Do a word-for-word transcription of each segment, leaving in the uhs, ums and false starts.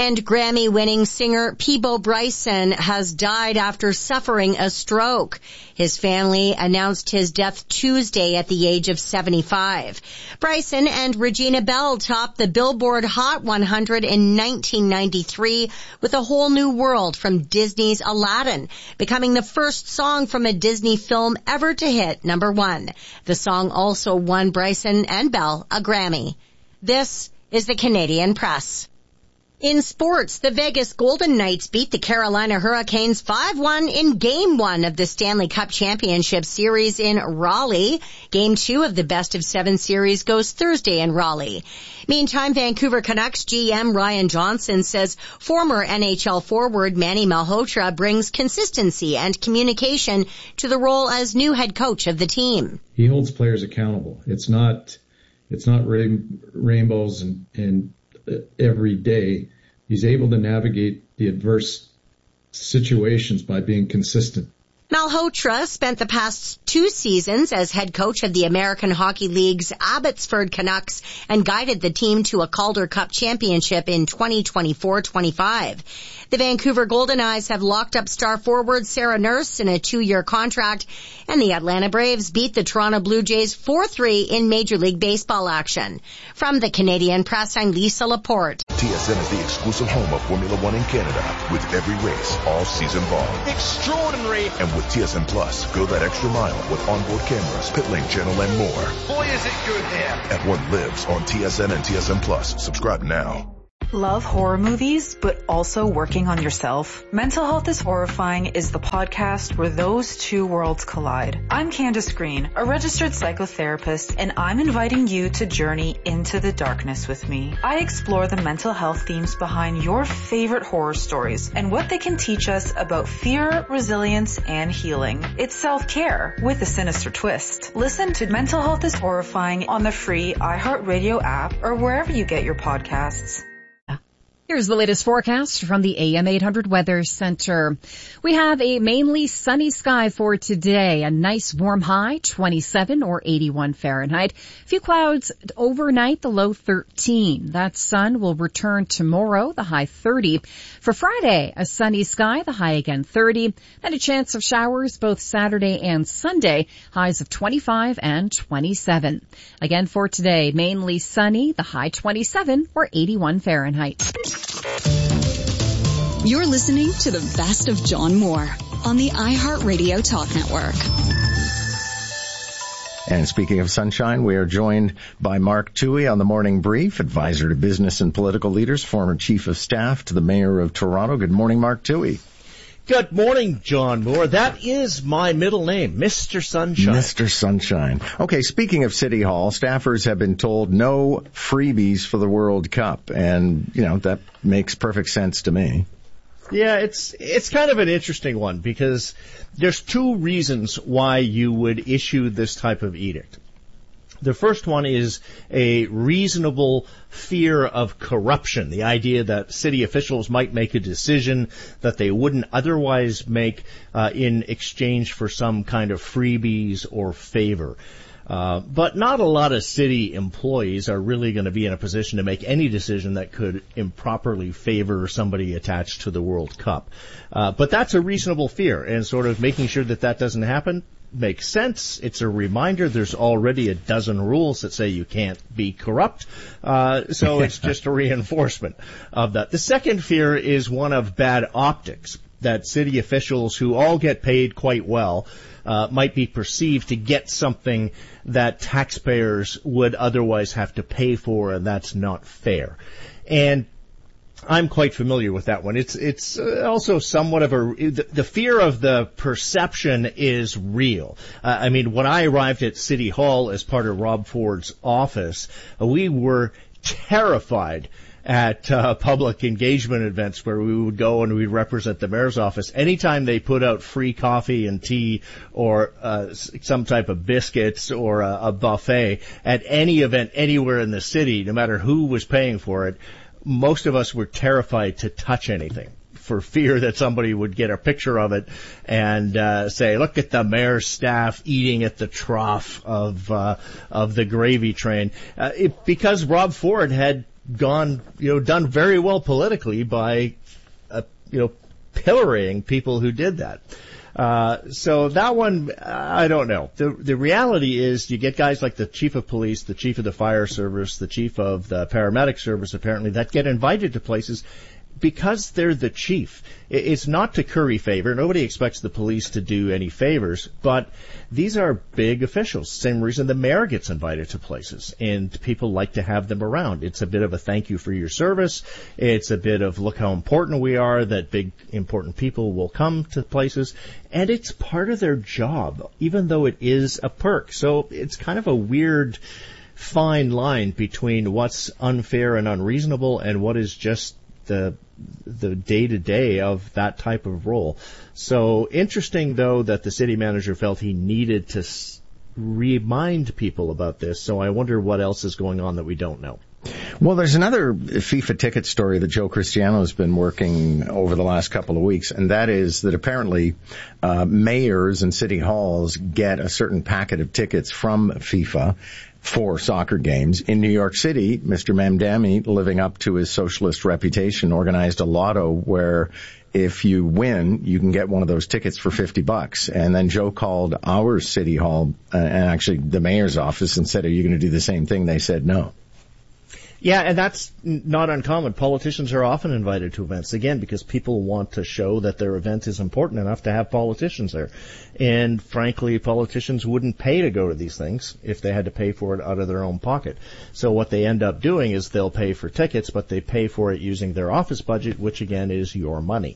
And Grammy-winning singer Peabo Bryson has died after suffering a stroke. His family announced his death Tuesday at the age of seventy-five. Bryson and Regina Bell topped the Billboard Hot one hundred in nineteen ninety-three with A Whole New World from Disney's Aladdin, becoming the first song from a Disney film ever to hit number one. The song also won Bryson and Bell a Grammy. This is the Canadian Press. In sports, the Vegas Golden Knights beat the Carolina Hurricanes five one in Game one of the Stanley Cup Championship Series in Raleigh. Game two of the Best of Seven Series goes Thursday in Raleigh. Meantime, Vancouver Canucks G M Ryan Johnson says former N H L forward Manny Malhotra brings consistency and communication to the role as new head coach of the team. He holds players accountable. It's not, it's not rain, rainbows and, and every day. He's able to navigate the adverse situations by being consistent. Malhotra spent the past two seasons as head coach of the American Hockey League's Abbotsford Canucks and guided the team to a Calder Cup championship in twenty twenty-four twenty-five. The Vancouver Golden Knights have locked up star forward Sarah Nurse in a two-year contract, and the Atlanta Braves beat the Toronto Blue Jays four three in Major League Baseball action. From the Canadian Press, I'm Lisa Laporte. T S N is the exclusive home of Formula One in Canada, with every race all season long. Extraordinary! And with T S N Plus, go that extra mile with onboard cameras, pit lane channel, and more. Boy, is it good here! At what lives on T S N and T S N Plus. Subscribe now. Love horror movies, but also working on yourself? Mental Health is Horrifying is the podcast where those two worlds collide. I'm Candace Green, a registered psychotherapist, and I'm inviting you to journey into the darkness with me. I explore the mental health themes behind your favorite horror stories and what they can teach us about fear, resilience, and healing. It's self-care with a sinister twist. Listen to Mental Health is Horrifying on the free iHeartRadio app or wherever you get your podcasts. Here's the latest forecast from the A M eight hundred Weather Center. We have a mainly sunny sky for today. A nice warm high, twenty-seven or eighty-one Fahrenheit. A few clouds overnight, the low thirteen. That sun will return tomorrow, the high thirty. For Friday, a sunny sky, the high again thirty. And a chance of showers both Saturday and Sunday, highs of twenty-five and twenty-seven. Again for today, mainly sunny, the high twenty-seven or eighty-one Fahrenheit. You're listening to the best of John Moore on the iHeartRadio Talk Network. And speaking of sunshine, we are joined by Mark Toohey on the Morning Brief, advisor to business and political leaders, former chief of staff to the mayor of Toronto. Good morning, Mark Toohey. Good morning, John Moore. That is my middle name, Mister Sunshine. Mister Sunshine. Okay, speaking of City Hall, staffers have been told no freebies for the World Cup, and, you know, that makes perfect sense to me. Yeah, it's it's kind of an interesting one because there's two reasons why you would issue this type of edict. The first one is a reasonable fear of corruption, the idea that city officials might make a decision that they wouldn't otherwise make uh, in exchange for some kind of freebies or favor. Uh, but not a lot of city employees are really going to be in a position to make any decision that could improperly favor somebody attached to the World Cup. Uh, but that's a reasonable fear, and sort of making sure that that doesn't happen makes sense. It's a reminder there's already a dozen rules that say you can't be corrupt. Uh, so it's just a reinforcement of that. The second fear is one of bad optics, that city officials who all get paid quite well uh, might be perceived to get something that taxpayers would otherwise have to pay for, and that's not fair. And I'm quite familiar with that one. It's it's also somewhat of a the, the fear of the perception is real. Uh, I mean, when I arrived at City Hall as part of Rob Ford's office, uh, we were terrified at uh, public engagement events where we would go and we'd represent the mayor's office. Anytime they put out free coffee and tea or uh, some type of biscuits or a, a buffet at any event anywhere in the city, no matter who was paying for it, most of us were terrified to touch anything for fear that somebody would get a picture of it and uh, say, look at the mayor's staff eating at the trough of uh, of the gravy train. Uh, it, because Rob Ford had gone, you know, done very well politically by, uh, you know, pillorying people who did that. Uh, so that one, I don't know. The, the reality is you get guys like the chief of police, the chief of the fire service, the chief of the paramedic service, apparently, that get invited to places because they're the chief. It's not to curry favor. Nobody expects the police to do any favors, but these are big officials. Same reason the mayor gets invited to places, and people like to have them around. It's a bit of a thank you for your service. It's a bit of look how important we are, that big important people will come to places, and it's part of their job, even though it is a perk. So it's kind of a weird fine line between what's unfair and unreasonable and what is just the the day-to-day of that type of role. So interesting, though, that the city manager felt he needed to s- remind people about this. So I wonder what else is going on that we don't know. Well, there's another FIFA ticket story that Joe Cristiano has been working over the last couple of weeks, and that is that apparently uh, mayors and city halls get a certain packet of tickets from FIFA for soccer games. In New York City, Mister Mamdani, living up to his socialist reputation, organized a lotto where if you win, you can get one of those tickets for fifty bucks. And then Joe called our city hall, uh, and actually the mayor's office, and said, are you going to do the same thing? They said no. Yeah, and that's not uncommon. Politicians are often invited to events, again, because people want to show that their event is important enough to have politicians there. And frankly, politicians wouldn't pay to go to these things if they had to pay for it out of their own pocket. So what they end up doing is they'll pay for tickets, but they pay for it using their office budget, which again is your money.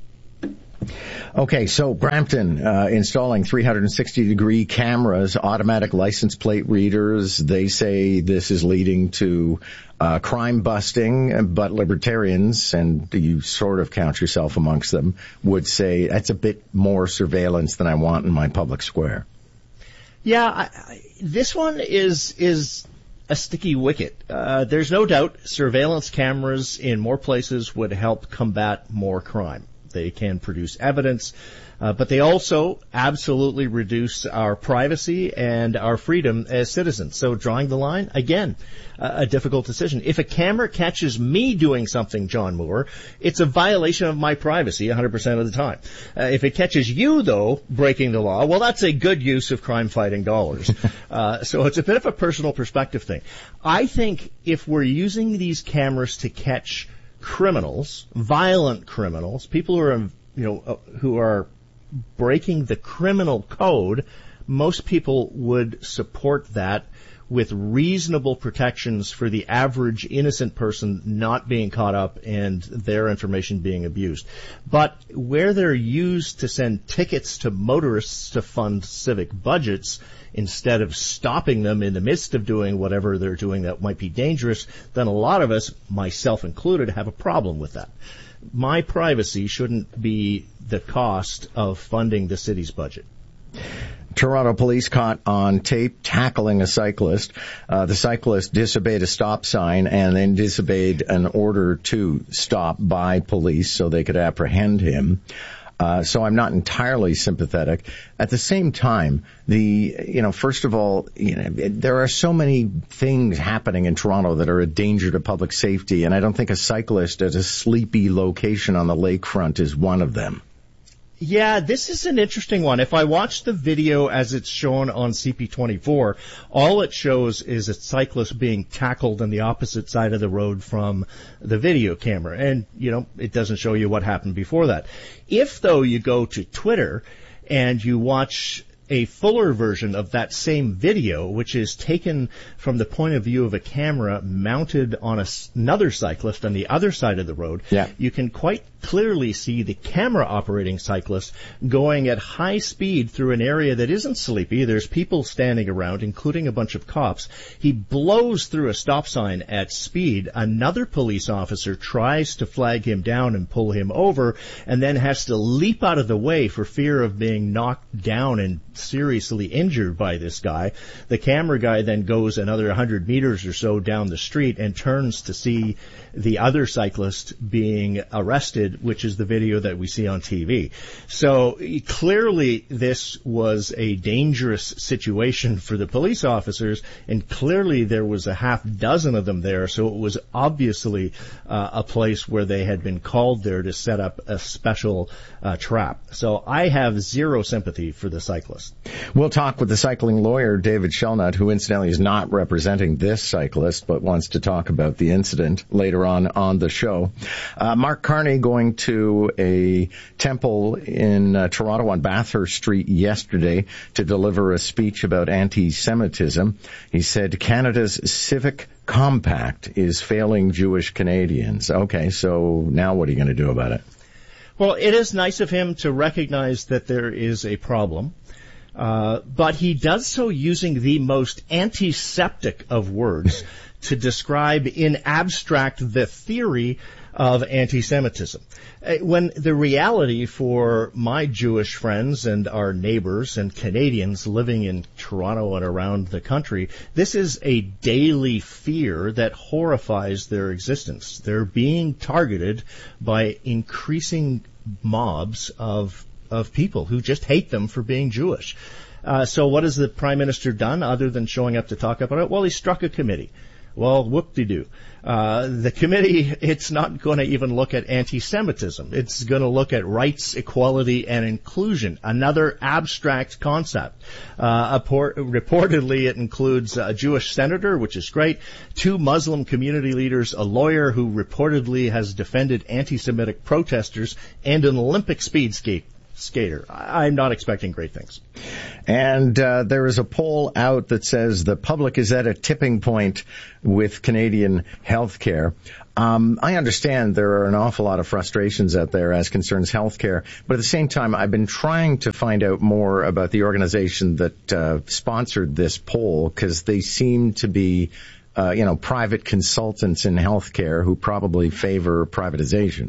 Okay, so Brampton uh, installing three sixty degree cameras, automatic license plate readers. They say this is leading to uh, crime busting, but libertarians, and you sort of count yourself amongst them, would say that's a bit more surveillance than I want in my public square. Yeah, I, I, this one is is a sticky wicket. Uh, there's no doubt surveillance cameras in more places would help combat more crime. They can produce evidence, uh, but they also absolutely reduce our privacy and our freedom as citizens. So drawing the line, again, uh, a difficult decision. If a camera catches me doing something, John Moore, it's a violation of my privacy one hundred percent of the time. Uh, if it catches you, though, breaking the law, well, that's a good use of crime-fighting dollars. uh, so it's a bit of a personal perspective thing. I think if we're using these cameras to catch criminals, violent criminals, people who are, you know, uh, who are breaking the criminal code, most people would support that with reasonable protections for the average innocent person not being caught up and their information being abused. But where they're used to send tickets to motorists to fund civic budgets, instead of stopping them in the midst of doing whatever they're doing that might be dangerous, then a lot of us, myself included, have a problem with that. My privacy shouldn't be the cost of funding the city's budget. Toronto police caught on tape tackling a cyclist. Uh, the cyclist disobeyed a stop sign and then disobeyed an order to stop by police so they could apprehend him. Uh, so I'm not entirely sympathetic. At the same time, the, you know, first of all, you know, there are so many things happening in Toronto that are a danger to public safety, and I don't think a cyclist at a sleepy location on the lakefront is one of them. Yeah, this is an interesting one. If I watch the video as it's shown on C P twenty-four, all it shows is a cyclist being tackled on the opposite side of the road from the video camera. And, you know, it doesn't show you what happened before that. If, though, you go to Twitter and you watch a fuller version of that same video, which is taken from the point of view of a camera mounted on a, another cyclist on the other side of the road, yeah. you can quite clearly see the camera operating cyclist going at high speed through an area that isn't sleepy. There's people standing around, including a bunch of cops. He blows through a stop sign at speed. Another police officer tries to flag him down and pull him over, and then has to leap out of the way for fear of being knocked down and seriously injured by this guy. The camera guy then goes another one hundred meters or so down the street and turns to see the other cyclist being arrested, which is the video that we see on T V. So clearly this was a dangerous situation for the police officers, and clearly there was a half dozen of them there, so it was obviously uh, a place where they had been called there to set up a special uh, trap. So I have zero sympathy for the cyclist. We'll talk with the cycling lawyer, David Shelnut, who incidentally is not representing this cyclist, but wants to talk about the incident later on on the show. Uh, Mark Carney going to a temple in uh, Toronto on Bathurst Street yesterday to deliver a speech about anti-Semitism. He said Canada's civic compact is failing Jewish Canadians. Okay, so now what are you going to do about it? Well, it is nice of him to recognize that there is a problem, uh, but he does so using the most antiseptic of words to describe in abstract the theory of anti-Semitism, when the reality for my Jewish friends and our neighbors and Canadians living in Toronto and around the country, this is a daily fear that horrifies their existence. They're being targeted by increasing mobs of of people who just hate them for being Jewish. Uh, so what has the Prime Minister done other than showing up to talk about it? Well, he struck a committee. Well, whoop-de-doo. Uh, the committee, it's not going to even look at anti-Semitism. It's going to look at rights, equality, and inclusion, another abstract concept. Uh, apport- reportedly, it includes a Jewish senator, which is great, two Muslim community leaders, a lawyer who reportedly has defended anti-Semitic protesters, and an Olympic speed skate skater. I'm not expecting great things. And uh, there is a poll out that says the public is at a tipping point with Canadian health care. Um, I understand there are an awful lot of frustrations out there as concerns health care, but at the same time, I've been trying to find out more about the organization that uh, sponsored this poll, because they seem to be uh, you know, private consultants in health care who probably favor privatization.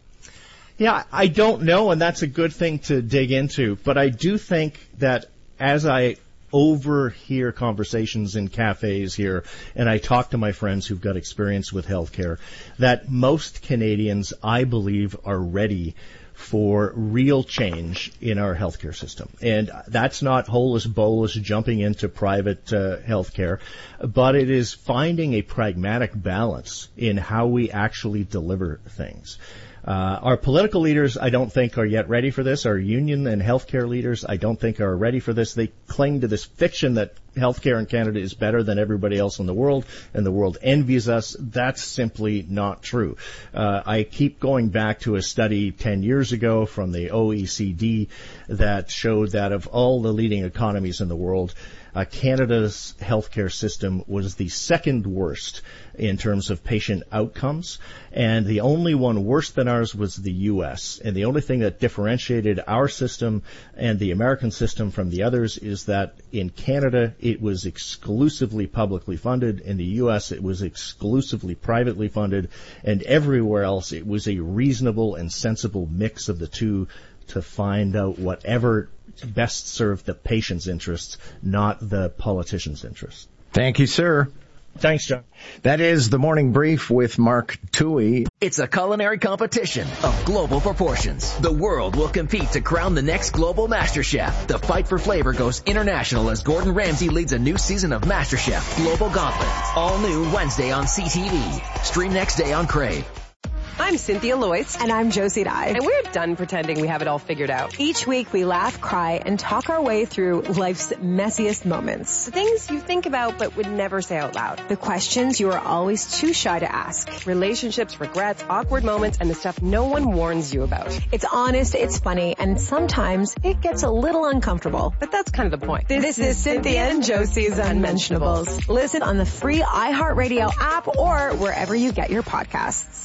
Yeah, I don't know, and that's a good thing to dig into. But I do think that as I overhear conversations in cafes here, and I talk to my friends who've got experience with healthcare, that most Canadians, I believe, are ready for real change in our healthcare system. And that's not holus bolus jumping into private uh, healthcare, but it is finding a pragmatic balance in how we actually deliver things. Uh, our political leaders, I don't think, are yet ready for this. Our union and healthcare leaders, I don't think, are ready for this. They cling to this fiction that healthcare in Canada is better than everybody else in the world, and the world envies us. That's simply not true. Uh, I keep going back to a study ten years ago from the O E C D that showed that of all the leading economies in the world, Uh, Canada's healthcare system was the second worst in terms of patient outcomes, and the only one worse than ours was the U S. And the only thing that differentiated our system and the American system from the others is that in Canada it was exclusively publicly funded, in the U S it was exclusively privately funded, and everywhere else it was a reasonable and sensible mix of the two to find out whatever best serve the patient's interests, not the politician's interests. Thank you, sir. Thanks, John. That is the Morning Brief with Mark Toohey. It's a culinary competition of global proportions. The world will compete to crown the next global master chef. The fight for flavor goes international as Gordon Ramsay leads a new season of MasterChef Global Gauntlet. All new Wednesday on C T V. Stream next day on Crave. I'm Cynthia Loyce. And I'm Josie Dye. And we're done pretending we have it all figured out. Each week we laugh, cry, and talk our way through life's messiest moments. The things you think about but would never say out loud. The questions you are always too shy to ask. Relationships, regrets, awkward moments, and the stuff no one warns you about. It's honest, it's funny, and sometimes it gets a little uncomfortable. But that's kind of the point. This, this is Cynthia and Josie's Unmentionables. Listen on the free iHeartRadio app or wherever you get your podcasts.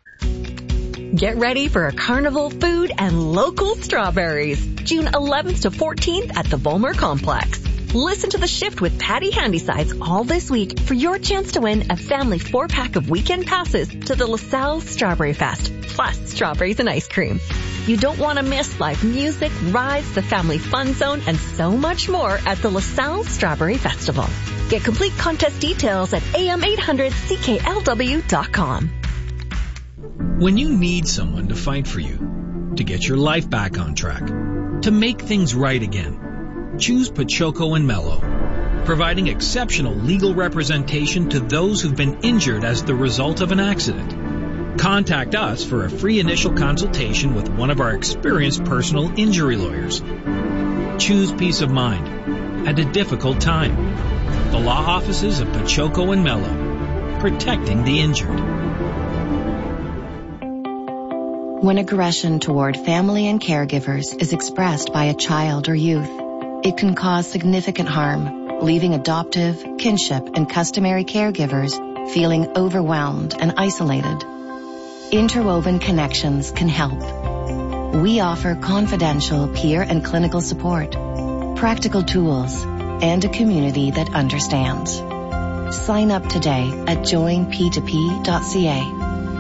Get ready for a carnival food and local strawberries. June eleventh to fourteenth at the Volmer Complex. Listen to The Shift with Patty Handysides all this week for your chance to win a family four-pack of weekend passes to the LaSalle Strawberry Fest, plus strawberries and ice cream. You don't want to miss live music, rides, the family fun zone, and so much more at the LaSalle Strawberry Festival. Get complete contest details at A M eight hundred C K L W dot com. When you need someone to fight for you, to get your life back on track, to make things right again, choose Pachoco and Mello, providing exceptional legal representation to those who've been injured as the result of an accident. Contact us for a free initial consultation with one of our experienced personal injury lawyers. Choose peace of mind at a difficult time. The law offices of Pachoco and Mello, protecting the injured. When aggression toward family and caregivers is expressed by a child or youth, it can cause significant harm, leaving adoptive, kinship, and customary caregivers feeling overwhelmed and isolated. Interwoven Connections can help. We offer confidential peer and clinical support, practical tools, and a community that understands. Sign up today at join p two p dot c a.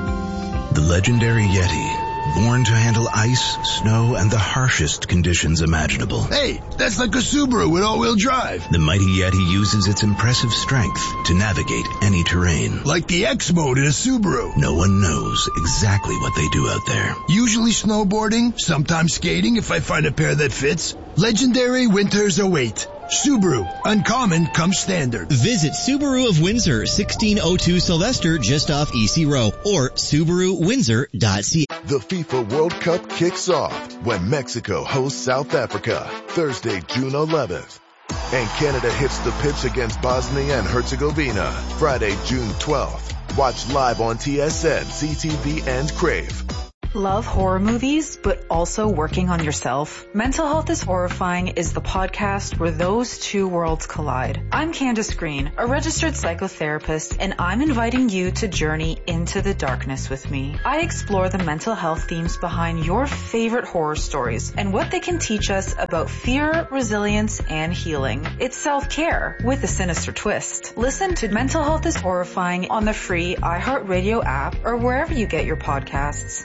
The legendary Yeti, born to handle ice, snow, and the harshest conditions imaginable. Hey, that's like a Subaru with all-wheel drive. The mighty Yeti uses its impressive strength to navigate any terrain. Like the X mode in a Subaru. No one knows exactly what they do out there. Usually snowboarding, sometimes skating if I find a pair that fits. Legendary winters await. Subaru, uncommon comes standard. Visit Subaru of Windsor, sixteen oh two Sylvester, just off E C Row, or Subaru Windsor dot c a. The FIFA World Cup kicks off when Mexico hosts South Africa, Thursday, June eleventh. And Canada hits the pitch against Bosnia and Herzegovina, Friday, June twelfth. Watch live on T S N, C T V, and Crave. Love horror movies, but also working on yourself? Mental Health is Horrifying is the podcast where those two worlds collide. I'm Candace Green, a registered psychotherapist, and I'm inviting you to journey into the darkness with me. I explore the mental health themes behind your favorite horror stories and what they can teach us about fear, resilience, and healing. It's self-care with a sinister twist. Listen to Mental Health is Horrifying on the free iHeartRadio app or wherever you get your podcasts.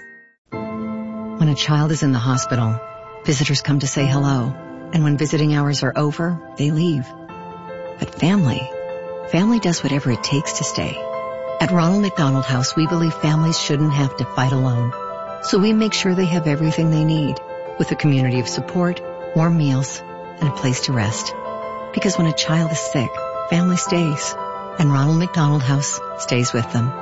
When a child is in the hospital, visitors come to say hello, and when visiting hours are over, they leave. But family, family does whatever it takes to stay. At Ronald McDonald House, we believe families shouldn't have to fight alone. So we make sure they have everything they need, with a community of support, warm meals, and a place to rest. Because when a child is sick, family stays, and Ronald McDonald House stays with them.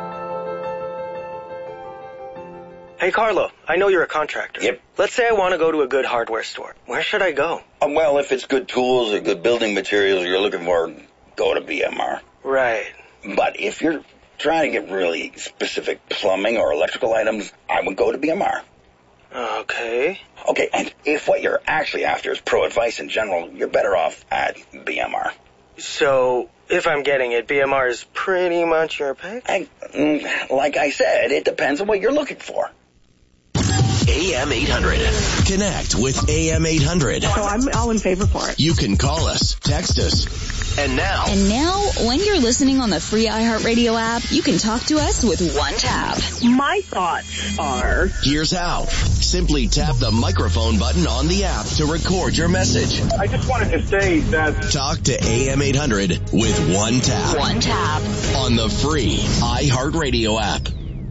Hey, Carlo, I know you're a contractor. Yep. Let's say I want to go to a good hardware store. Where should I go? Um, well, if it's good tools or good building materials you're looking for, go to B M R. Right. But if you're trying to get really specific plumbing or electrical items, I would go to B M R. Okay. Okay, and if what you're actually after is pro advice in general, you're better off at B M R. So, if I'm getting it, B M R is pretty much your pick? I, like I said, it depends on what you're looking for. A M eight hundred. Connect with A M eight hundred. So I'm all in favor for it. You can call us, text us. And now. And now, when you're listening on the free iHeartRadio app, you can talk to us with one tap. My thoughts are... Here's how. Simply tap the microphone button on the app to record your message. I just wanted to say that... Talk to A M eight hundred with one tap. One tap. On the free iHeartRadio app.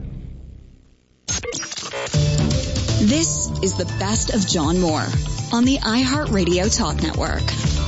This is the best of John Moore on the iHeartRadio Talk Network.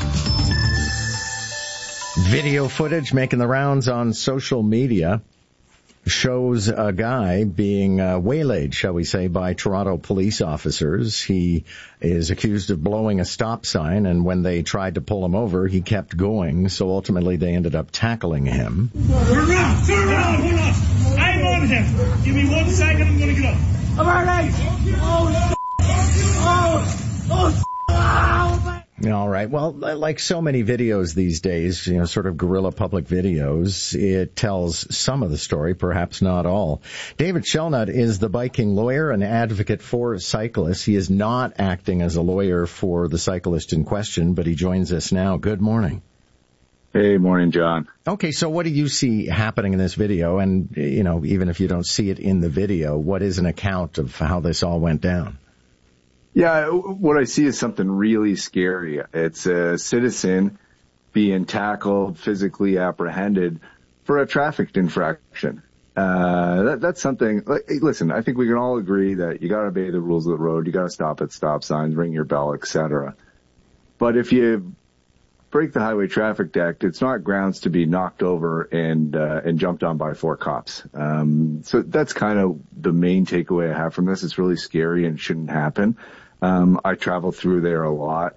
Video footage making the rounds on social media shows a guy being uh, waylaid, shall we say, by Toronto police officers. He is accused of blowing a stop sign, and when they tried to pull him over, he kept going, so ultimately they ended up tackling him. Turn around! Turn around! Hold on! I'm on him! Give me one second, I'm gonna get up. I'm alright! Oh, oh, oh, oh, All right. Well, like so many videos these days, you know, sort of guerrilla public videos, it tells some of the story, perhaps not all. David Shelnut is the biking lawyer and advocate for cyclists. He is not acting as a lawyer for the cyclist in question, but he joins us now. Good morning. Hey, morning, John. Okay, so what do you see happening in this video? And, you know, even if you don't see it in the video, what is an account of how this all went down? Yeah, what I see is something really scary. It's a citizen being tackled, physically apprehended for a traffic infraction. Uh, that, that's something, like, hey, listen, I think we can all agree that you gotta obey the rules of the road, you gotta stop at stop signs, ring your bell, et cetera. But if you break the Highway Traffic Act, it's not grounds to be knocked over and, uh, and jumped on by four cops. Um, so that's kind of the main takeaway I have from this. It's really scary and shouldn't happen. Um, I travel through there a lot,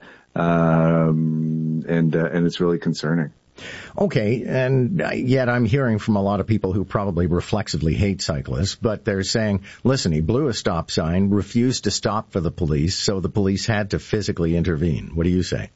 um, and, uh, and it's really concerning. Okay, and yet I'm hearing from a lot of people who probably reflexively hate cyclists, but they're saying, listen, he blew a stop sign, refused to stop for the police, so the police had to physically intervene. What do you say?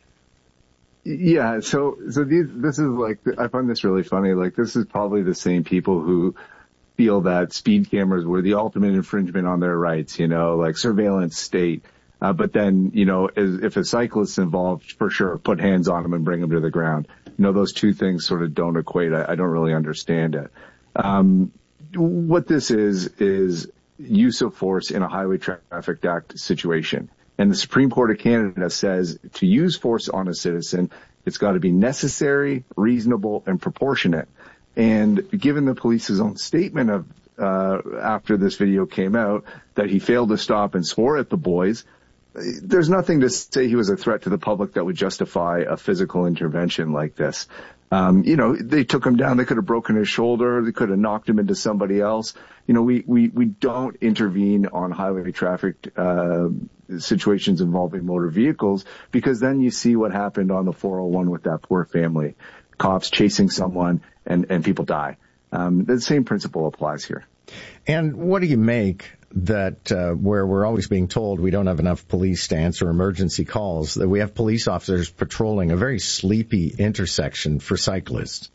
Yeah, so, so these, this is like, I find this really funny. Like, this is probably the same people who feel that speed cameras were the ultimate infringement on their rights, you know, like surveillance state. Uh, but then, you know, as, if a cyclist's involved, for sure, put hands on him and bring him to the ground. You know, those two things sort of don't equate. I, I don't really understand it. Um, what this is, is use of force in a Highway Traffic Act situation. And the Supreme Court of Canada says to use force on a citizen, it's got to be necessary, reasonable, and proportionate. And given the police's own statement of, uh, after this video came out, that he failed to stop and swore at the boys, there's nothing to say he was a threat to the public that would justify a physical intervention like this. Um, you know, they took him down. They could have broken his shoulder. They could have knocked him into somebody else. You know, we, we, we don't intervene on highway traffic, uh, situations involving motor vehicles, because then you see what happened on the four oh one with that poor family. Cops chasing someone and, and people die. Um, the same principle applies here. And what do you make that uh, where we're always being told we don't have enough police to answer emergency calls, that we have police officers patrolling a very sleepy intersection for cyclists?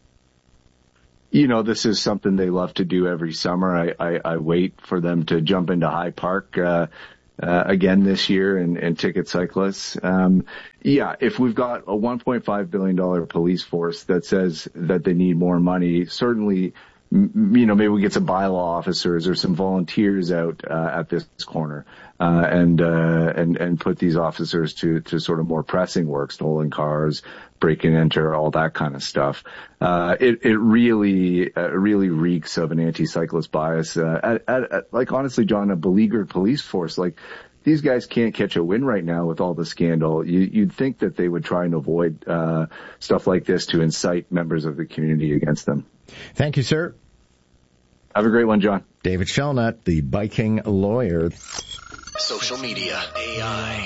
You know, this is something they love to do every summer. I, I, I wait for them to jump into High Park uh, uh, again this year and, and ticket cyclists. Um, yeah, if we've got a one point five billion dollars police force that says that they need more money, certainly, you know, maybe we get some bylaw officers or some volunteers out uh, at this corner, uh, and uh, and and put these officers to to sort of more pressing work, stolen cars, break and enter, all that kind of stuff. Uh, it it really uh, really reeks of an anti-cyclist bias. Uh, at, at, at, like honestly, John, a beleaguered police force, like these guys can't catch a win right now with all the scandal. You, you'd think that they would try and avoid uh, stuff like this to incite members of the community against them. Thank you, sir. Have a great one, John. David Shelnut, the biking lawyer. Social media, A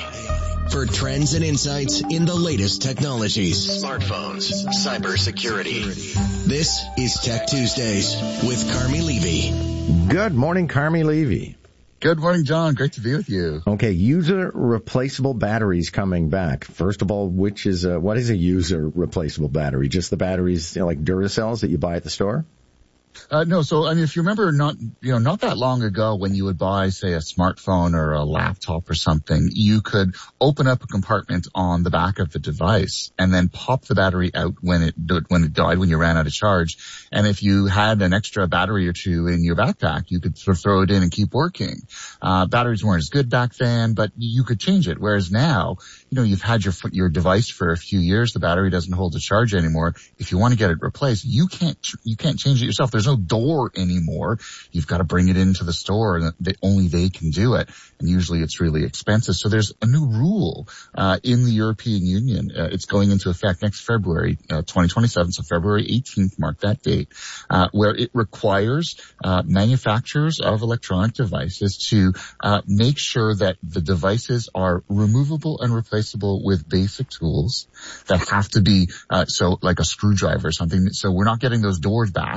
I. For trends and insights in the latest technologies, smartphones, cybersecurity. This is Tech Tuesdays with Carmi Levy. Good morning, Carmi Levy. Good morning, John. Great to be with you. Okay, user replaceable batteries coming back. First of all, which is a, what is a user replaceable battery? Just the batteries, you know, like Duracells that you buy at the store? Uh, no, so, I mean, if you remember not, you know, not that long ago when you would buy, say, a smartphone or a laptop or something, you could open up a compartment on the back of the device and then pop the battery out when it, when it died, when you ran out of charge. And if you had an extra battery or two in your backpack, you could sort of throw it in and keep working. Uh, batteries weren't as good back then, but you could change it. Whereas now, you know, you've had your, your device for a few years, the battery doesn't hold a charge anymore. If you want to get it replaced, you can't, you can't change it yourself. There's no door anymore. You've got to bring it into the store, and they, only they can do it. And usually it's really expensive. So there's a new rule uh, in the European Union. Uh, it's going into effect next February, uh, twenty twenty-seven. So February eighteenth, mark that date, uh, where it requires uh, manufacturers of electronic devices to uh, make sure that the devices are removable and replaceable with basic tools that have to be uh, so like a screwdriver or something. So we're not getting those doors back, but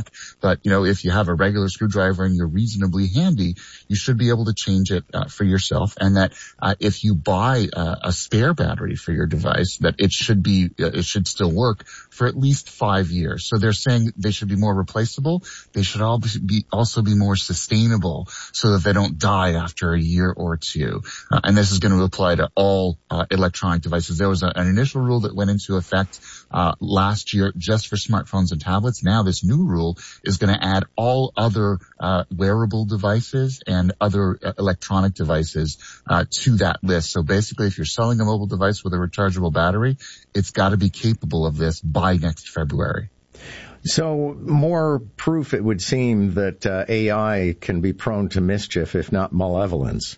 but, you know, if you have a regular screwdriver and you're reasonably handy, you should be able to change it uh, for yourself. And that uh, if you buy uh, a spare battery for your device, that it should be, uh, it should still work for at least five years. So they're saying they should be more replaceable. They should all be, also be more sustainable so that they don't die after a year or two. Uh, and this is going to apply to all uh, electronic devices. There was a, an initial rule that went into effect uh, last year just for smartphones and tablets. Now this new rule is going to add all other uh, wearable devices and other uh, electronic devices uh, to that list. So basically, if you're selling a mobile device with a rechargeable battery, it's got to be capable of this by next February. So more proof, it would seem, that uh, A I can be prone to mischief, if not malevolence.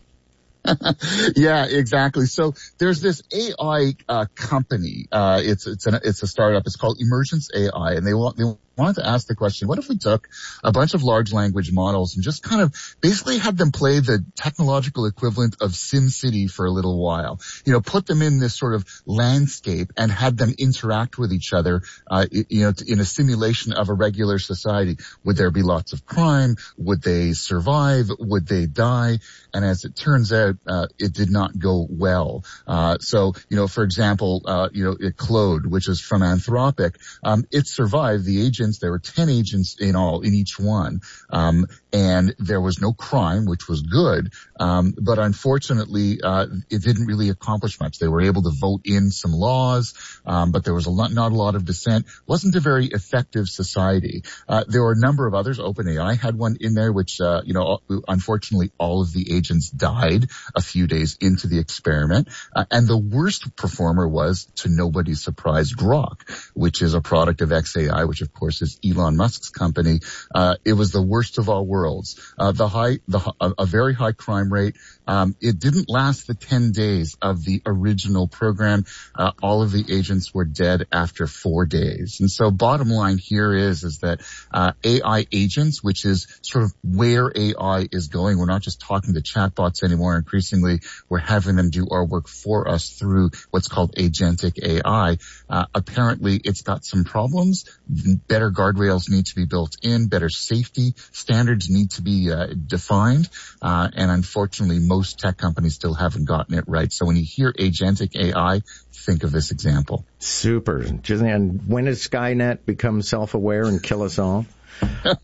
Yeah, exactly. So there's this A I uh, company. Uh, it's it's an, it's a startup. It's called Emergence A I, and they want they wanted to ask the question: what if we took a bunch of large language models and just kind of basically had them play the technological equivalent of SimCity for a little while? You know, put them in this sort of landscape and had them interact with each other. Uh, you know, in a simulation of a regular society. Would there be lots of crime? Would they survive? Would they die? And as it turns out, uh, it did not go well. Uh, so, you know, for example, uh, you know, it Claude, which is from Anthropic, um, it survived the agents. There were ten agents in all, in each one. Um, and there was no crime, which was good. Um, but unfortunately, uh, it didn't really accomplish much. They were able to vote in some laws, um, but there was a lot, not a lot of dissent. Wasn't a very effective society. Uh, there were a number of others. OpenAI had one in there, which, uh, you know, unfortunately, all of the agents died a few days into the experiment. Uh, and the worst performer was, to nobody's surprise, Grok, which is a product of X A I, which of course is Elon Musk's company. Uh, it was the worst of all worlds. Uh, the high, the, a, a very high crime rate. Um, it didn't last the ten days of the original program. Uh, all of the agents were dead after four days. And so bottom line here is, is that, uh, A I agents, which is sort of where A I is going. We're not just talking to chatbots anymore. Increasingly, we're having them do our work for us through what's called agentic A I. Uh, apparently it's got some problems. Better guardrails need to be built in. Better safety standards need to be, uh, defined. Uh, and unfortunately, most tech companies still haven't gotten it right. So when you hear agentic A I, think of this example. Super. And when does Skynet become self-aware and kill us all? um,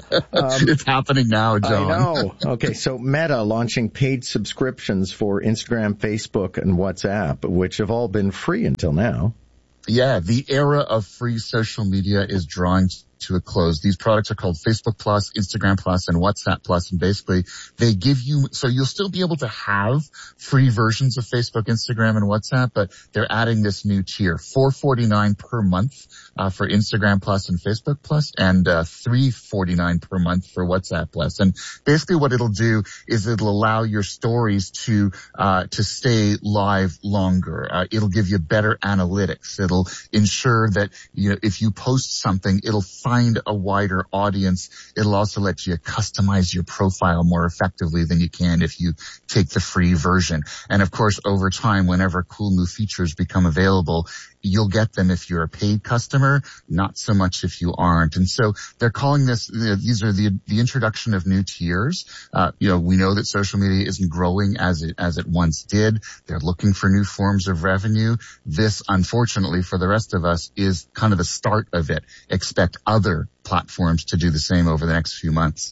it's happening now, John. I know. Okay, so Meta launching paid subscriptions for Instagram, Facebook, and WhatsApp, which have all been free until now. Yeah, the era of free social media is drawing to a close. These products are called Facebook Plus, Instagram Plus, and WhatsApp Plus, and basically they give you, so you'll still be able to have free versions of Facebook, Instagram, and WhatsApp, but they're adding this new tier, four forty-nine per month uh, for Instagram Plus and Facebook Plus, and uh, three forty-nine per month for WhatsApp Plus. And basically what it'll do is it'll allow your stories to uh to stay live longer. Uh, it'll give you better analytics. It'll ensure that, you know, if you post something, it'll find a wider audience. It'll also let you customize your profile more effectively than you can if you take the free version. And of course, over time, whenever cool new features become available, you'll get them if you're a paid customer, not so much if you aren't. And so they're calling this, you know, these are the, the introduction of new tiers. Uh, you know, we know that social media isn't growing as it, as it once did. They're looking for new forms of revenue. This, unfortunately, for the rest of us, is kind of the start of it. Expect other platforms to do the same over the next few months.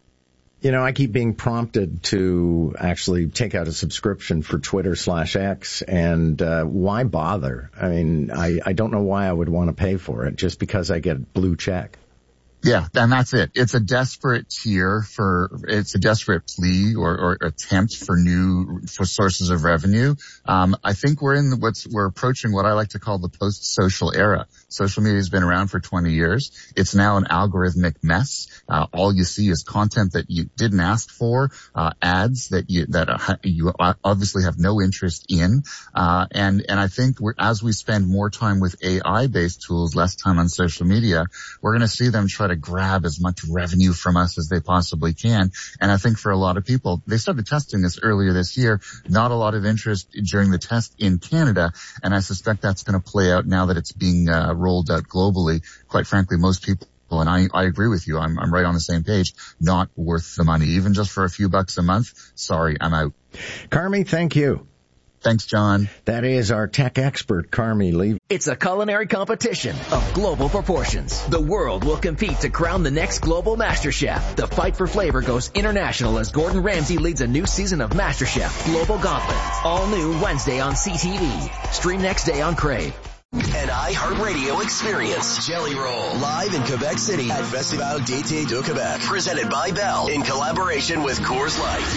You know, I keep being prompted to actually take out a subscription for Twitter slash X, and uh, why bother? I mean, I, I don't know why I would want to pay for it just because I get blue check. Yeah, and that's it. It's a desperate tier for, it's a desperate plea or, or attempt for new, for sources of revenue. Um, I think we're in what's, we're approaching what I like to call the post-social era. Social media has been around for twenty years. It's now an algorithmic mess. Uh, all you see is content that you didn't ask for, uh, ads that you, that uh, you obviously have no interest in. Uh, and, and I think we're, as we spend more time with A I-based tools, less time on social media, we're going to see them try to grab as much revenue from us as they possibly can. And I think for a lot of people, they started testing this earlier this year, not a lot of interest during the test in Canada. And I suspect that's going to play out now that it's being uh, rolled out globally. Quite frankly, most people Well, and I, I agree with you. I'm, I'm right on the same page. Not worth the money. Even just for a few bucks a month. Sorry, I'm out. Carmi, thank you. Thanks, John. That is our tech expert, Carmi Lee. It's a culinary competition of global proportions. The world will compete to crown the next global master chef. The fight for flavor goes international as Gordon Ramsay leads a new season of MasterChef Global Gauntlet. All new Wednesday on C T V. Stream next day on Crave. An iHeartRadio experience. Jelly Roll, live in Quebec City at Festival d'Été de Quebec. Presented by Bell in collaboration with Coors Light.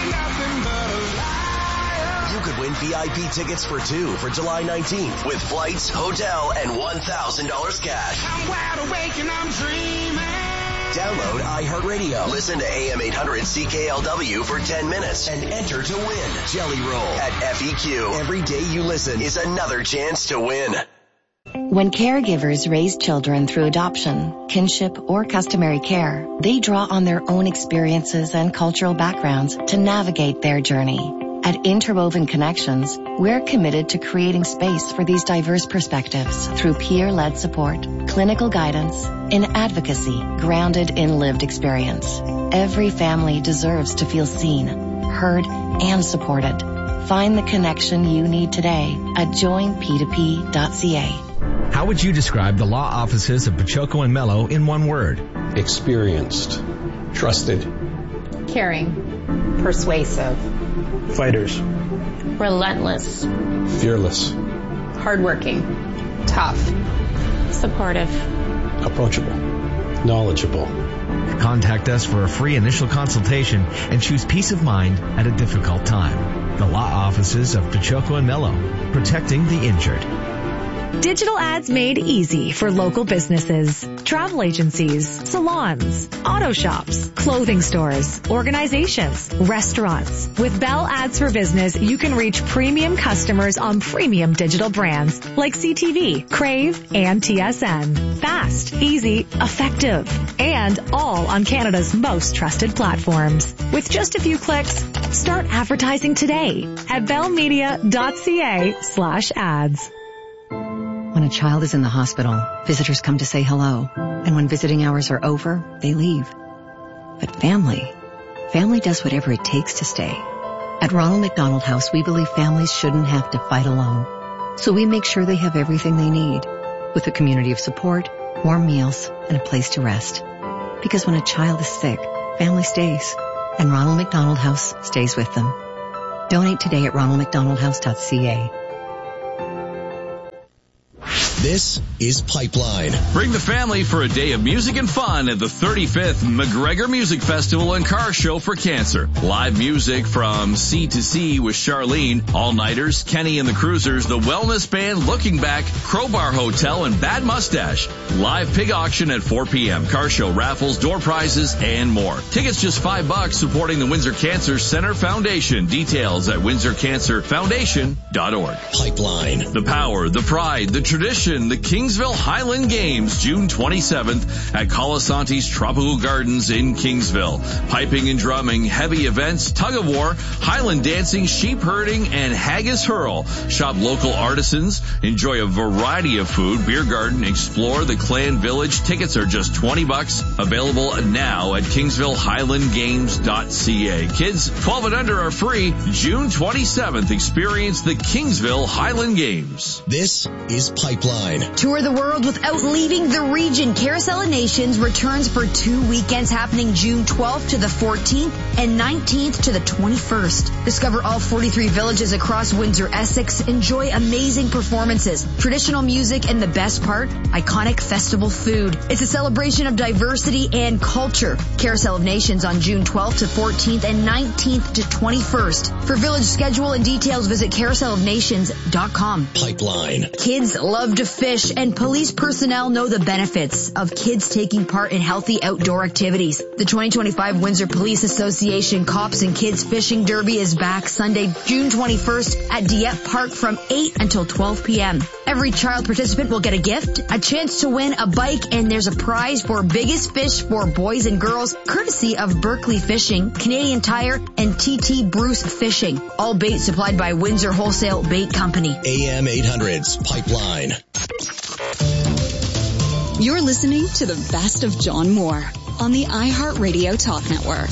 You could win V I P tickets for two for July nineteenth with flights, hotel, and one thousand dollars cash. I'm wide awake and I'm dreaming. Download iHeartRadio. Listen to A M eight hundred C K L W for ten minutes and enter to win. Jelly Roll at F E Q. Every day you listen is another chance to win. When caregivers raise children through adoption, kinship, or customary care, they draw on their own experiences and cultural backgrounds to navigate their journey. At Interwoven Connections, we're committed to creating space for these diverse perspectives through peer-led support, clinical guidance, and advocacy grounded in lived experience. Every family deserves to feel seen, heard, and supported. Find the connection you need today at join p two p dot c a. How would you describe the law offices of Pachoco and Mello in one word? Experienced, trusted, caring, persuasive, fighters, relentless, fearless, hardworking, tough, supportive, approachable, knowledgeable. Contact us for a free initial consultation and choose peace of mind at a difficult time. The law offices of Pachoco and Mello, protecting the injured. Digital ads made easy for local businesses, travel agencies, salons, auto shops, clothing stores, organizations, restaurants. With Bell Ads for Business, you can reach premium customers on premium digital brands like C T V, Crave, and T S N. Fast, easy, effective, and all on Canada's most trusted platforms. With just a few clicks, start advertising today at bellmedia.ca slash ads. When a child is in the hospital, visitors come to say hello. And when visiting hours are over, they leave. But family, family does whatever it takes to stay. At Ronald McDonald House, we believe families shouldn't have to fight alone. So we make sure they have everything they need, with a community of support, warm meals, and a place to rest. Because when a child is sick, family stays. And Ronald McDonald House stays with them. Donate today at ronald mcdonald house dot c a. This is Pipeline. Bring the family for a day of music and fun at the thirty-fifth McGregor Music Festival and Car Show for Cancer. Live music from C to C with Charlene, All-Nighters, Kenny and the Cruisers, the Wellness Band, Looking Back, Crowbar Hotel, and Bad Mustache. Live pig auction at four p.m. Car show raffles, door prizes, and more. Tickets just five bucks, supporting the Windsor Cancer Center Foundation. Details at windsor cancer foundation dot org. Pipeline. The power, the pride, the tradition, the Kingsville Highland Games, June twenty-seventh at Colasanti's Tropical Gardens in Kingsville. Piping and drumming, heavy events, tug of war, Highland dancing, sheep herding, and haggis hurl. Shop local artisans, enjoy a variety of food, beer garden, explore the Clan Village. Tickets are just twenty bucks. Available now at kingsville highland games dot c a. Kids twelve and under are free. June twenty-seventh, experience the Kingsville Highland Games. This is Pipeline. Tour the world without leaving the region. Carousel of Nations returns for two weekends happening June twelfth to the fourteenth and nineteenth to the twenty-first. Discover all forty-three villages across Windsor, Essex. Enjoy amazing performances, traditional music, and the best part, iconic festival food. It's a celebration of diversity and culture. Carousel of Nations on June twelfth to fourteenth and nineteenth to twenty-first. For village schedule and details, visit carousel of nations dot com. Pipeline. Kids love to fish, and police personnel know the benefits of kids taking part in healthy outdoor activities. The twenty twenty-five Windsor Police Association Cops and Kids Fishing Derby is back Sunday, June twenty-first at Dieppe Park from eight until twelve p.m. Every child participant will get a gift, a chance to win a bike, and there's a prize for biggest fish for boys and girls, courtesy of Berkeley Fishing, Canadian Tire, and T T Bruce Fishing. All bait supplied by Windsor Wholesale Bait Company. A M eight hundred's Pipeline. You're listening to the best of John Moore on the iHeartRadio Talk Network.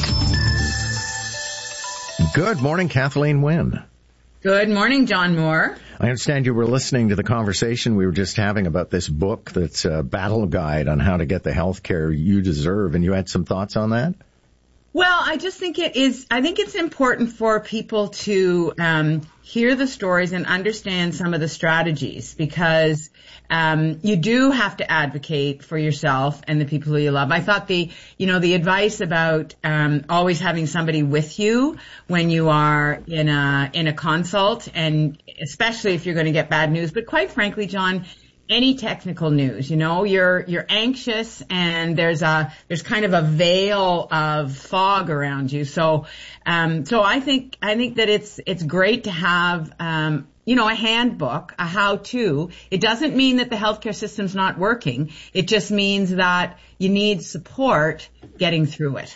Good morning, Kathleen Wynne. Good morning, John Moore. I understand you were listening to the conversation we were just having about this book that's a battle guide on how to get the health care you deserve, and you had some thoughts on that? Well, I just think it is, I think it's important for people to um, hear the stories and understand some of the strategies, because um, you do have to advocate for yourself and the people who you love. I thought the, you know, the advice about um, always having somebody with you when you are in a in a consult, and especially if you're going to get bad news. But quite frankly, John, any technical news, you know, you're you're anxious, and there's a there's kind of a veil of fog around you. So, um, so I think I think that it's it's great to have um, you know, a handbook, a how-to. It doesn't mean that the healthcare system's not working. It just means that you need support getting through it.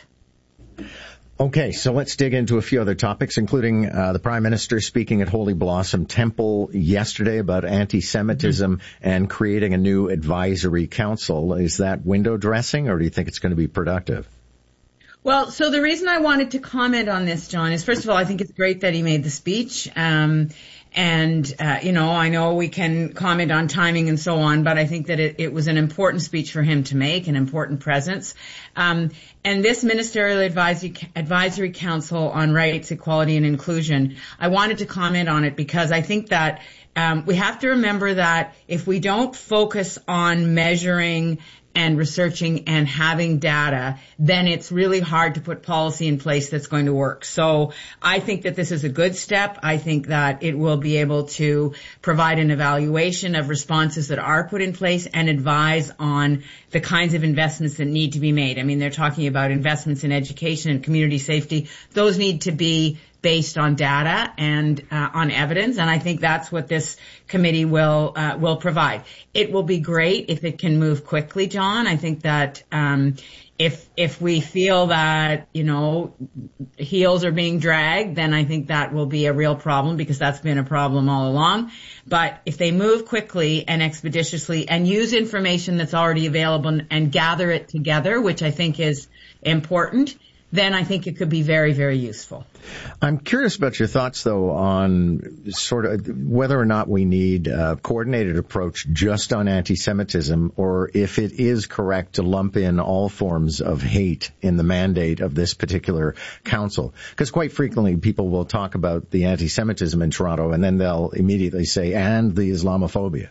Okay, so let's dig into a few other topics, including uh, the Prime Minister speaking at Holy Blossom Temple yesterday about anti-Semitism mm-hmm. and creating a new advisory council. Is that window dressing, or do you think it's going to be productive? Well, so the reason I wanted to comment on this, John, is first of all, I think it's great that he made the speech. Um, and, uh, you know, I know we can comment on timing and so on, but I think that it, it was an important speech for him to make, an important presence. Um, and this Ministerial Advisory, Advisory Council on Rights, Equality and Inclusion, I wanted to comment on it because I think that um, we have to remember that if we don't focus on measuring and researching and having data, then it's really hard to put policy in place that's going to work. So I think that this is a good step. I think that it will be able to provide an evaluation of responses that are put in place and advise on the kinds of investments that need to be made. I mean, they're talking about investments in education and community safety. Those need to be based on data and uh, on evidence, and I think that's what this committee will uh, will provide. It will be great if it can move quickly, John. I think that um, if if we feel that, you know, heels are being dragged, then I think that will be a real problem, because that's been a problem all along. But if they move quickly and expeditiously and use information that's already available and, and gather it together, which I think is important, then I think it could be very, very useful. I'm curious about your thoughts, though, on sort of whether or not we need a coordinated approach just on anti-Semitism, or if it is correct to lump in all forms of hate in the mandate of this particular council. Because quite frequently people will talk about the anti-Semitism in Toronto, and then they'll immediately say, and the Islamophobia.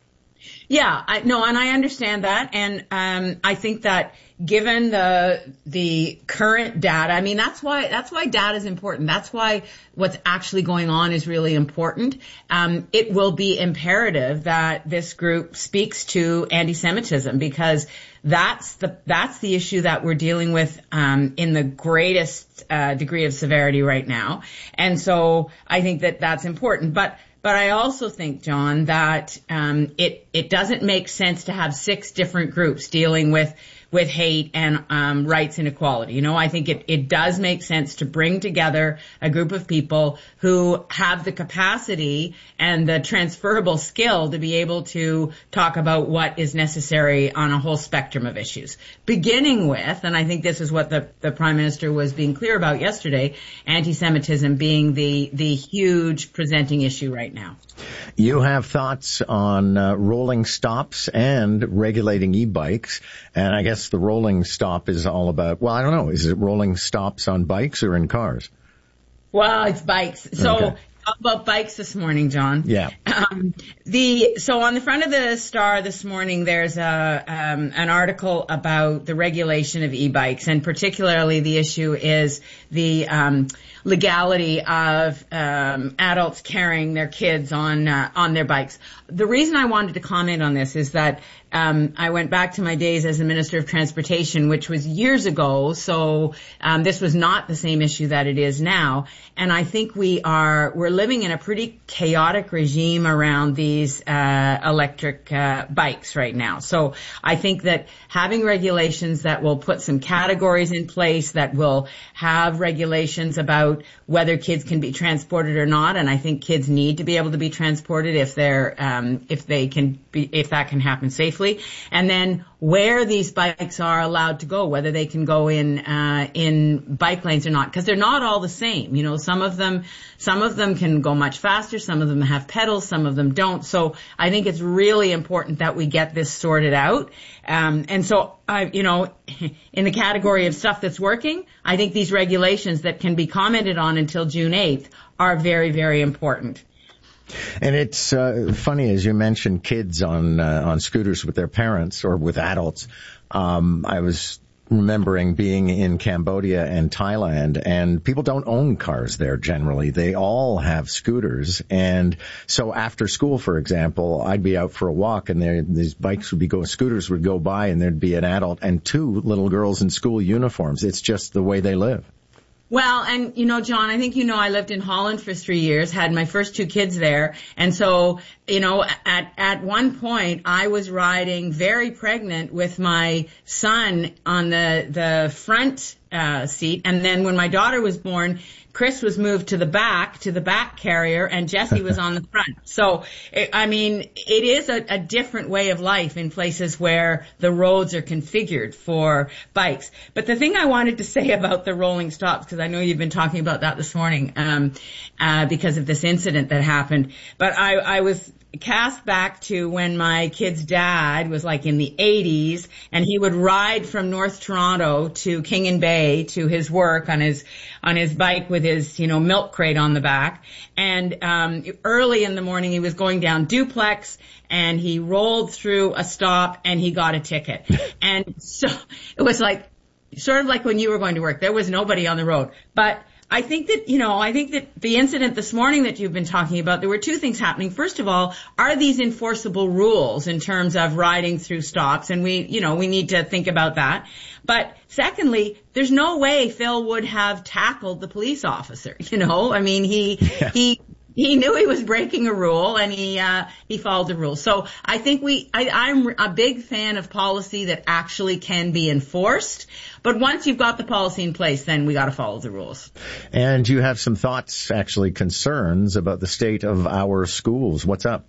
Yeah, I, no, and I understand that, and um, I think that given the the current data, I mean, that's why that's why data is important. That's why what's actually going on is really important. Um, it will be imperative that this group speaks to anti-Semitism, because that's the that's the issue that we're dealing with um, in the greatest uh, degree of severity right now, and so I think that that's important, but. But I also think, John, that um, it it doesn't make sense to have six different groups dealing with with hate and um, rights and equality. You know, I think it, it does make sense to bring together a group of people who have the capacity and the transferable skill to be able to talk about what is necessary on a whole spectrum of issues. Beginning with, and I think this is what the, the Prime Minister was being clear about yesterday, anti-Semitism being the, the huge presenting issue right now. You have thoughts on uh, rolling stops and regulating e-bikes, and I guess the rolling stop is all about, well, I don't know, is it rolling stops on bikes or in cars? Well, it's bikes. So okay. Talk about bikes this morning, John. Yeah. Um, the so on the front of the Star this morning, there's a um, an article about the regulation of e-bikes, and particularly the issue is the um, legality of um, adults carrying their kids on uh, on their bikes. The reason I wanted to comment on this is that um, I went back to my days as a Minister of Transportation, which was years ago. So um, this was not the same issue that it is now, and I think we are we're living in a pretty chaotic regime around these uh, electric uh, bikes right now. So I think that having regulations that will put some categories in place, that will have regulations about whether kids can be transported or not, and I think kids need to be able to be transported if they're um, if they can be if that can happen safely. And then where these bikes are allowed to go, whether they can go in uh in bike lanes or not, because they're not all the same. You know, some of them some of them can go much faster, some of them have pedals, some of them don't. So I think it's really important that we get this sorted out. Um and so I you know, in the category of stuff that's working, I think these regulations that can be commented on until June eighth are very, very important. And it's uh, funny, as you mentioned, kids on uh, on scooters with their parents or with adults. Um, I was remembering being in Cambodia and Thailand, and people don't own cars there generally. They all have scooters. And so after school, for example, I'd be out for a walk, and there these bikes would be going, scooters would go by, and there'd be an adult and two little girls in school uniforms. It's just the way they live. Well, and, you know, John, I think you know I lived in Holland for three years, had my first two kids there. And so, you know, at at one point, I was riding very pregnant with my son on the, the front uh seat. And then when my daughter was born, Chris was moved to the back, to the back carrier, and Jesse was on the front. So, it, I mean, it is a, a different way of life in places where the roads are configured for bikes. But the thing I wanted to say about the rolling stops, because I know you've been talking about that this morning, um, uh, because of this incident that happened, but I, I was cast back to when my kid's dad was like in the eighties, and he would ride from North Toronto to King and Bay to his work on his on his bike with his, you know, milk crate on the back. And um early in the morning he was going down Duplex, and he rolled through a stop and he got a ticket. And so it was like sort of like when you were going to work. There was nobody on the road. But I think that, you know, I think that the incident this morning that you've been talking about, there were two things happening. First of all, are these enforceable rules in terms of riding through stops? And we, you know, we need to think about that. But secondly, there's no way Phil would have tackled the police officer. You know, I mean, he, yeah. he, He knew he was breaking a rule, and he uh he followed the rules. So I think we I, I'm a big fan of policy that actually can be enforced. But once you've got the policy in place, then we got to follow the rules. And you have some thoughts, actually concerns about the state of our schools. What's up?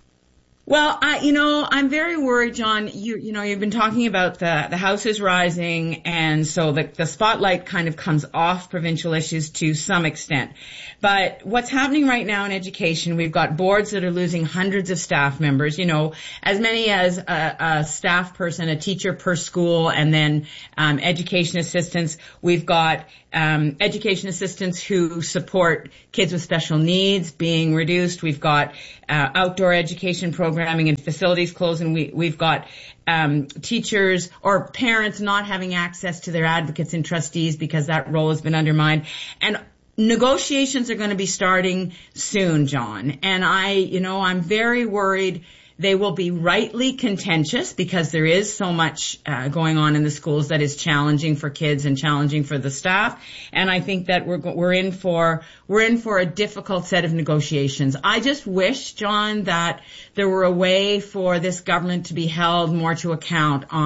Well, I, you know, I'm very worried, John. You, you know, you've been talking about the, the house is rising, and so the, the spotlight kind of comes off provincial issues to some extent. But what's happening right now in education, we've got boards that are losing hundreds of staff members, you know, as many as a, a staff person, a teacher per school, and then um, education assistants. We've got um education assistants who support kids with special needs being reduced. We've got uh, outdoor education programming and facilities closing. We, we've got um teachers or parents not having access to their advocates and trustees because that role has been undermined. And negotiations are going to be starting soon, John. And I, you know, I'm very worried. They will be rightly contentious because there is so much uh, going on in the schools that is challenging for kids and challenging for the staff. And I think that we're we're in for we're in for a difficult set of negotiations. I just wish, John, that there were a way for this government to be held more to account on